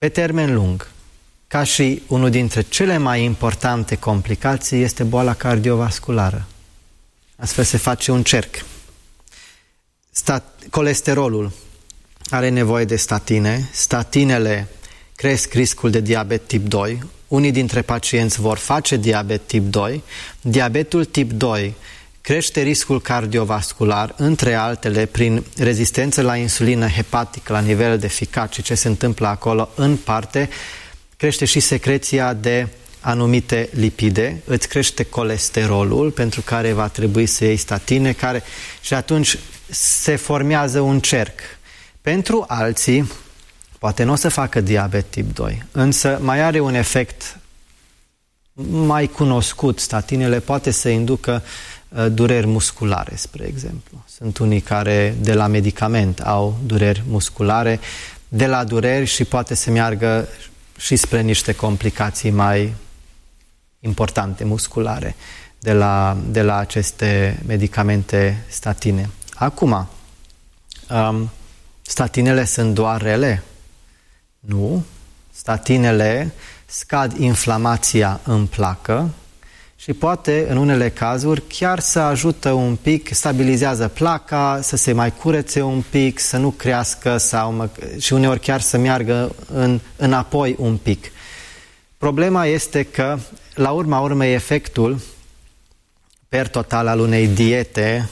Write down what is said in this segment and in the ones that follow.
Pe termen lung, ca și unul dintre cele mai importante complicații, este boala cardiovasculară. Astfel se face un cerc. Colesterolul are nevoie de statine. Statinele cresc riscul de diabet tip 2. Unii dintre pacienți vor face diabet tip 2. Diabetul tip 2 crește riscul cardiovascular, între altele, prin rezistență la insulină hepatică, la nivel de ficat. Și ce se întâmplă acolo, în parte, crește și secreția de anumite lipide, îți crește colesterolul, pentru care va trebui să iei statine, și atunci se formează un cerc. Pentru alții, poate nu o să facă diabet tip 2, însă mai are un efect mai cunoscut. Statinele poate să inducă dureri musculare, spre exemplu. Sunt unii care de la medicament au dureri musculare, de la dureri și poate să meargă și spre niște complicații mai importante, musculare, de la aceste medicamente statine. Acum, statinele sunt doar rele? Nu. Statinele scad inflamația în placă și poate, în unele cazuri, chiar să ajută un pic, stabilizează placa, să se mai curețe un pic, să nu crească și uneori chiar să meargă înapoi un pic. Problema este că, la urma urmei, efectul per total al unei diete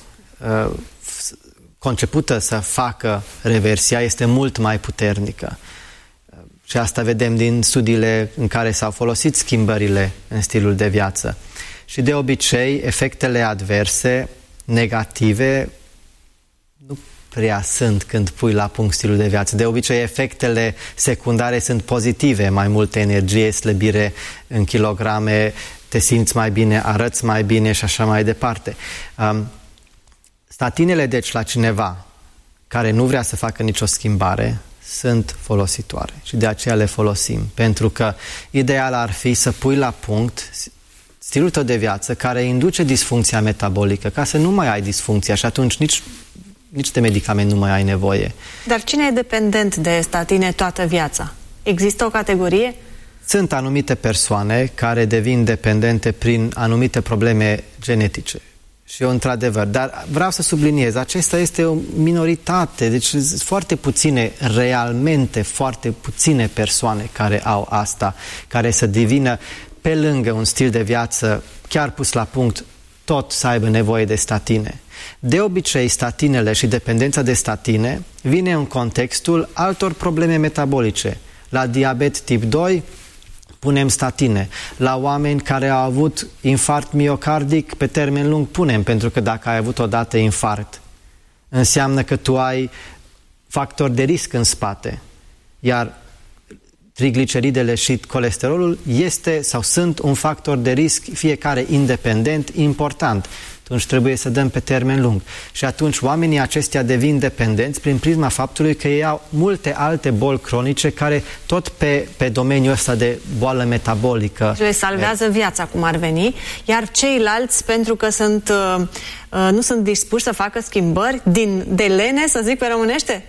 concepută să facă reversia este mult mai puternică. Și asta vedem din studiile în care s-au folosit schimbările în stilul de viață. Și de obicei, efectele adverse, negative, nu prea sunt când pui la punct stilul de viață. De obicei, efectele secundare sunt pozitive, mai multă energie, slăbire în kilograme, te simți mai bine, arăți mai bine și așa mai departe. Statinele, deci, la cineva care nu vrea să facă nicio schimbare, sunt folositoare și de aceea le folosim. Pentru că ideal ar fi să pui la punct stilul tău de viață care induce disfuncția metabolică, ca să nu mai ai disfuncția și atunci nici de medicament nu mai ai nevoie. Dar cine e dependent de statine toată viața? Există o categorie? Sunt anumite persoane care devin dependente prin anumite probleme genetice. Și eu, într-adevăr, dar vreau să subliniez, acesta este o minoritate, deci sunt foarte puține, realmente foarte puține persoane care au asta, care să devină, pe lângă un stil de viață chiar pus la punct, tot să aibă nevoie de statine. De obicei, statinele și dependența de statine vine în contextul altor probleme metabolice. La diabet tip 2, punem statine. La oameni care au avut infarct miocardic, pe termen lung punem, pentru că dacă ai avut odată infarct, înseamnă că tu ai factor de risc în spate. Iar trigliceridele și colesterolul sunt un factor de risc, fiecare independent, important. Atunci trebuie să dăm pe termen lung. Și atunci oamenii aceștia devin dependenți prin prisma faptului că ei au multe alte boli cronice care tot pe domeniul ăsta de boală metabolică. Le salvează viața, cum ar veni, iar ceilalți, pentru că nu sunt dispuși să facă schimbări de lene, să zic pe românește?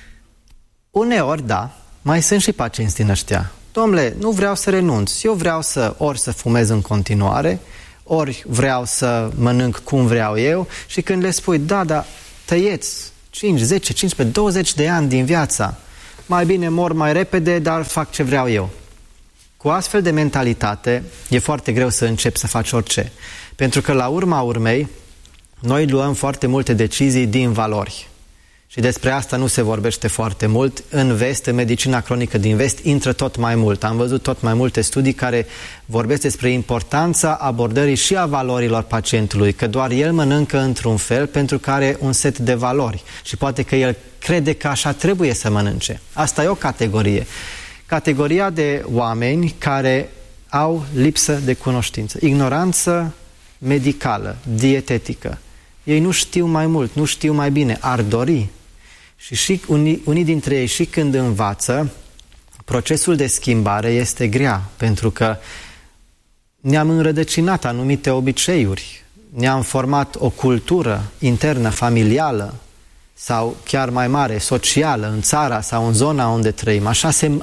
Uneori, da. Mai sunt și pacienți din ăștia. Dom'le, nu vreau să renunț. Eu vreau ori să fumez în continuare, ori vreau să mănânc cum vreau eu, și când le spui, da, tăieți 5, 10, 15, 20 de ani din viața, mai bine mor mai repede, dar fac ce vreau eu. Cu astfel de mentalitate e foarte greu să începi să faci orice. Pentru că la urma urmei, noi luăm foarte multe decizii din valori. Și despre asta nu se vorbește foarte mult. În vest, în medicina cronică din vest, intră tot mai mult. Am văzut tot mai multe studii care vorbesc despre importanța abordării și a valorilor pacientului, că doar el mănâncă într-un fel pentru că are un set de valori și poate că el crede că așa trebuie să mănânce. Asta e o categorie. Categoria de oameni care au lipsă de cunoștință, ignoranță medicală, dietetică. Ei nu știu mai mult, nu știu mai bine, ar dori. Și unii dintre ei, și când învață, procesul de schimbare este grea, pentru că ne-am înrădăcinat anumite obiceiuri, ne-am format o cultură internă, familială, sau chiar mai mare, socială, în țara sau în zona unde trăim.